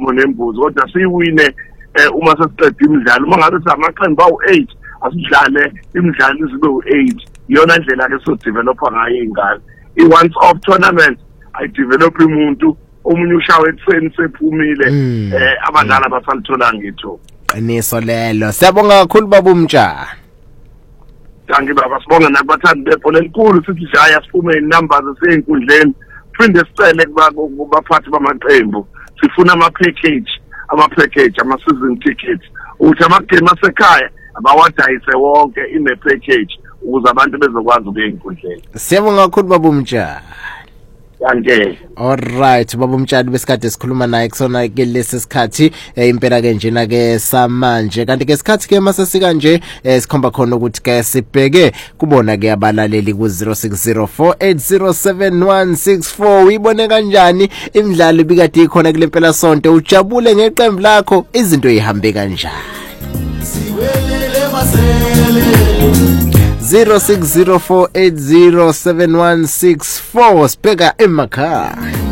inkomo nembuzi kodwa siyiwine uma sesiqeda imidlalo uma ngabe samaqembu awu8 asidlale imidlalo izibe u8 iyona ndlela ke so developer ngayo ingane i-once off tournament ayidevelop umuntu omunye ushawe ekuseni sephumile abadala basalithola ngitho qiniso lelo siyabonga kakhulu baba uMtshana Danke baba sibonga nakubathandi bebhola elikhulu sithi jaya siphume inumbers eseyinkundleni phinde sicele kubaphathi bamaqembu sifuna ama-package ama-season tickets ukuthi amagame asekhaya abawadayise wonke ine-package ukuze abantu bezokwazi ukuya ey'nkundleni. Siyabonga kakhulu baba uMtshana. Danke. Alright baba uMtshana besikade sikhuluma naye kusona ke lesi sikhathi impela ke njena ke samanje kanti ke isikhathi ke masasika nje sikhomba khona ukuthi ke sibheke kubona ke abalaleli ku 0604807164 uyibone kanjani imidlalo ibikade ikhona kule mpela sonto ujabule ngeqembu lakho izinto zihambe kanjani siwelele masele 0604807164 sibheka emakhaya